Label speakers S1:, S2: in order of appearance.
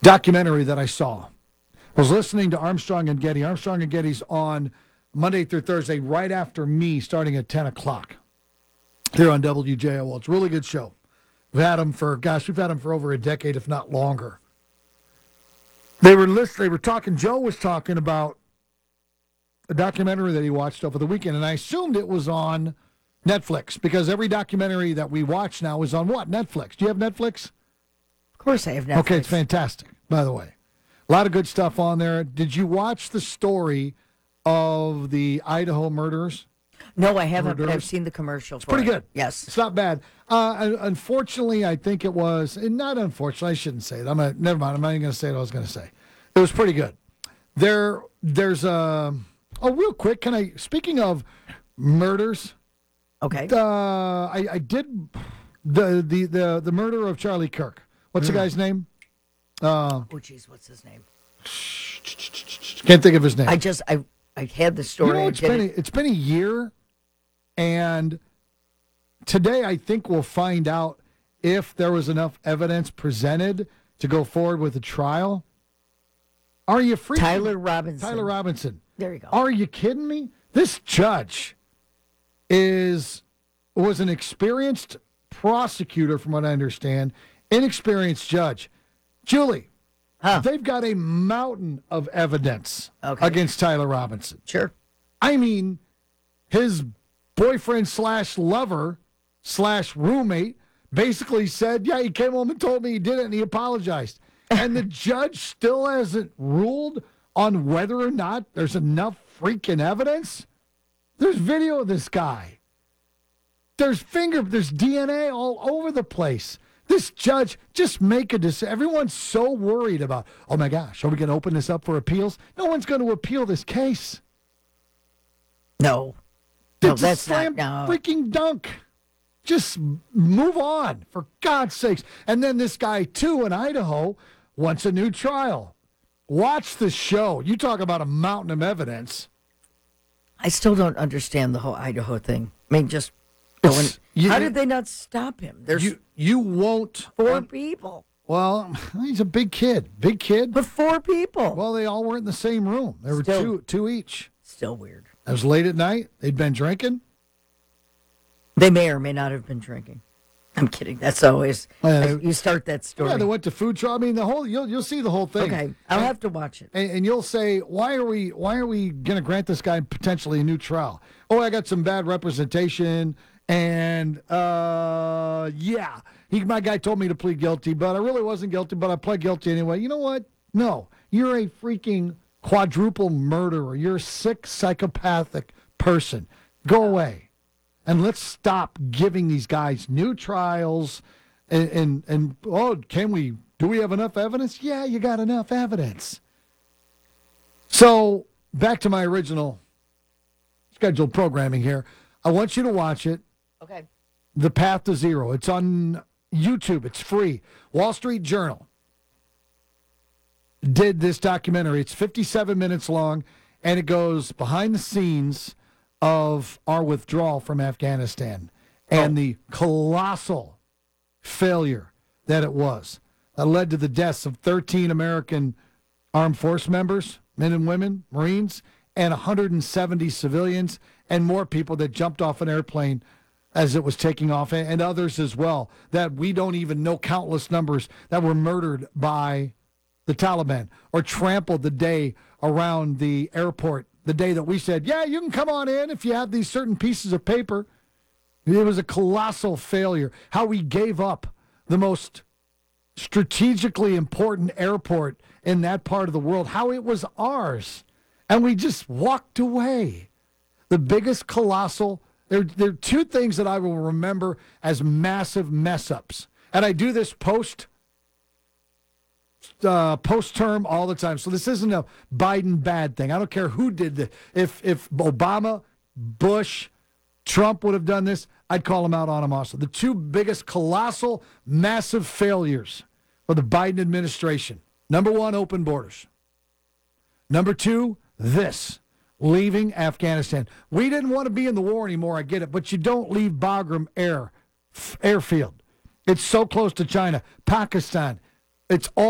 S1: documentary that I saw. I was listening to Armstrong and Getty. Armstrong and Getty's on Monday through Thursday, right after me, starting at 10 o'clock here on WJOL. It's a really good show. We've had them for over a decade, if not longer. They were talking, Joe was talking about a documentary that he watched over the weekend, and I assumed it was on Netflix, because every documentary that we watch now is on what? Netflix. Do you have Netflix?
S2: Of course I have Netflix.
S1: Okay, it's fantastic, by the way. A lot of good stuff on there. Did you watch the story of the Idaho murderers?
S2: No, I haven't, but I've seen the commercial.
S1: It's pretty good.
S2: Yes.
S1: It's not bad. Unfortunately, I think it was, and not unfortunately, I shouldn't say it. Never mind. I'm not even going to say what I was going to say. It was pretty good. There's real quick, speaking of murders.
S2: Okay.
S1: I did the murder of Charlie Kirk. What's the guy's name?
S2: What's his name?
S1: Can't think of his name.
S2: I had the story.
S1: It's been a year, and today I think we'll find out if there was enough evidence presented to go forward with a trial. Are you freaking?
S2: Tyler Robinson.
S1: Tyler Robinson.
S2: There you go.
S1: Are you kidding me? This judge was an experienced prosecutor, from what I understand, inexperienced judge. Julie, they've got a mountain of evidence against Tyler Robinson.
S2: Sure.
S1: I mean, his boyfriend / lover / roommate basically said, yeah, he came home and told me he did it, and he apologized. And the judge still hasn't ruled on whether or not there's enough freaking evidence. There's video of this guy. There's DNA all over the place. This judge, just make a decision. Everyone's so worried about, oh my gosh, are we going to open this up for appeals? No one's going to appeal this case.
S2: No.
S1: It's
S2: that's
S1: a slam
S2: not.
S1: freaking dunk. Just move on, for God's sakes. And then this guy, too, in Idaho, wants a new trial. Watch the show. You talk about a mountain of evidence.
S2: I still don't understand the whole Idaho thing. I mean, just going. How did they not stop him? There's
S1: you won't.
S2: 4 people.
S1: Well, he's a big kid. Big kid.
S2: But 4 people.
S1: Well, they all were in the same room. There were two each.
S2: Still weird.
S1: It was late at night. They'd been drinking.
S2: They may or may not have been drinking. I'm kidding. That's always you start that story.
S1: Yeah, they went to food truck. I mean, you'll see the whole thing.
S2: Okay, I'll have to watch it.
S1: And you'll say, why are we going to grant this guy potentially a new trial? Oh, I got some bad representation, and my guy told me to plead guilty, but I really wasn't guilty, but I pled guilty anyway. You know what? No, you're a freaking quadruple murderer. You're a sick, psychopathic person. Go away. And let's stop giving these guys new trials. Do we have enough evidence? Yeah, you got enough evidence. So back to my original scheduled programming here. I want you to watch it.
S2: Okay.
S1: The Path to Zero. It's on YouTube. It's free. Wall Street Journal did this documentary. It's 57 minutes long, and it goes behind the scenes of our withdrawal from Afghanistan and the colossal failure that it was. That led to the deaths of 13 American armed force members, men and women, Marines, and 170 civilians, and more people that jumped off an airplane as it was taking off, and others as well, that we don't even know, countless numbers that were murdered by the Taliban or trampled the day around the airport. The day that we said, yeah, you can come on in if you have these certain pieces of paper. It was a colossal failure. How we gave up the most strategically important airport in that part of the world. How it was ours. And we just walked away. The biggest colossal. There are 2 things that I will remember as massive mess-ups. And I do this post-term all the time. So this isn't a Biden bad thing. I don't care who did this. If Obama, Bush, Trump would have done this, I'd call them out on them also. The 2 biggest colossal, massive failures for the Biden administration. Number 1, open borders. Number 2, leaving Afghanistan. We didn't want to be in the war anymore, I get it, but you don't leave Bagram airfield. It's so close to China, Pakistan. It's all